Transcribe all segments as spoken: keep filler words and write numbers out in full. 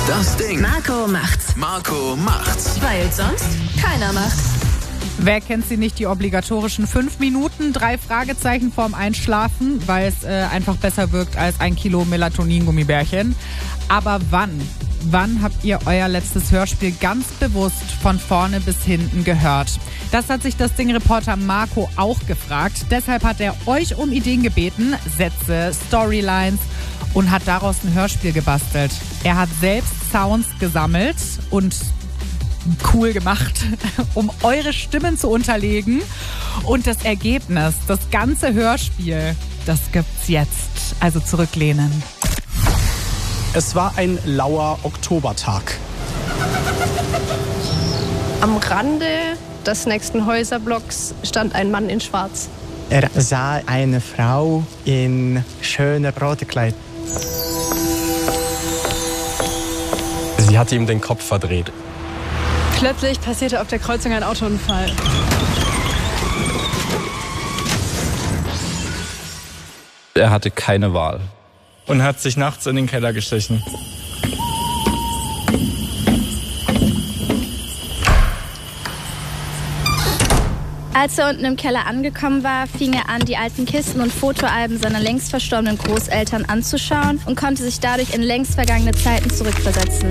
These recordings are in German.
Das Ding. Marco macht's. Marco macht's. Weil sonst keiner macht's. Wer kennt sie nicht, die obligatorischen fünf Minuten, drei Fragezeichen vorm Einschlafen, weil es äh, einfach besser wirkt als ein Kilo Melatonin-Gummibärchen. Aber wann? Wann habt ihr euer letztes Hörspiel ganz bewusst von vorne bis hinten gehört? Das hat sich das Ding-Reporter Marco auch gefragt. Deshalb hat er euch um Ideen gebeten, Sätze, Storylines und hat daraus ein Hörspiel gebastelt. Er hat selbst Sounds gesammelt und cool gemacht, um eure Stimmen zu unterlegen. Und das Ergebnis, das ganze Hörspiel, das gibt's jetzt. Also zurücklehnen. Es war ein lauer Oktobertag. Am Rande des nächsten Häuserblocks stand ein Mann in Schwarz. Er sah eine Frau in schönem Brautkleid. Sie hatte ihm den Kopf verdreht. Plötzlich passierte auf der Kreuzung ein Autounfall. Er hatte keine Wahl. Und hat sich nachts in den Keller geschlichen. Als er unten im Keller angekommen war, fing er an, die alten Kisten und Fotoalben seiner längst verstorbenen Großeltern anzuschauen und konnte sich dadurch in längst vergangene Zeiten zurückversetzen.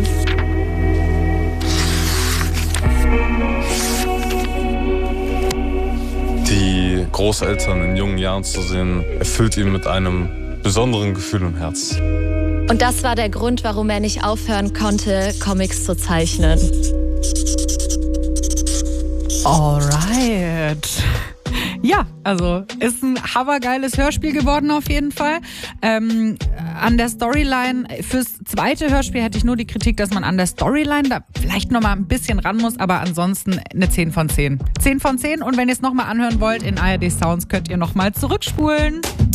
Die Großeltern in jungen Jahren zu sehen, erfüllt ihn mit einem besonderen Gefühl im Herz. Und das war der Grund, warum er nicht aufhören konnte, Comics zu zeichnen. Alright. Ja, also ist ein hammergeiles Hörspiel geworden auf jeden Fall. Ähm, an der Storyline, fürs zweite Hörspiel hätte ich nur die Kritik, dass man an der Storyline da vielleicht nochmal ein bisschen ran muss, aber ansonsten eine zehn von zehn. zehn von zehn und wenn ihr es nochmal anhören wollt in A R D Sounds, könnt ihr nochmal zurückspulen.